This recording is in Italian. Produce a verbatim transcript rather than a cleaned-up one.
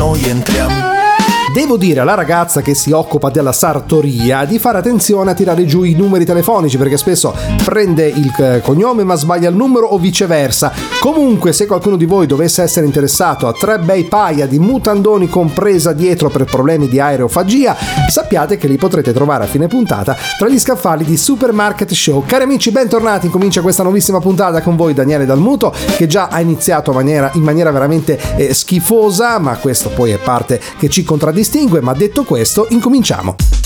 noi entriamo. Devo dire alla ragazza che si occupa della sartoria di fare attenzione a tirare giù i numeri telefonici, perché spesso prende il cognome ma sbaglia il numero o viceversa. Comunque, se qualcuno di voi dovesse essere interessato a tre bei paia di mutandoni compresa dietro per problemi di aerofagia, sappiate che li potrete trovare a fine puntata tra gli scaffali di Supermarket Show. Cari amici, bentornati, comincia questa nuovissima puntata con voi Daniele Dalmuto, che già ha iniziato in maniera, in maniera veramente eh, schifosa, ma questo poi è parte che ci contraddistingue. Ma detto questo, incominciamo.